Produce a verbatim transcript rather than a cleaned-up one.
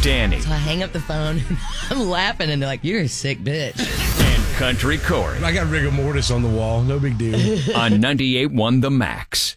Danny. So I hang up the phone, and I'm laughing, and they're like, "You're a sick bitch." And Country Corey. I got rigor mortis on the wall. No big deal. On ninety-eight point one The Max.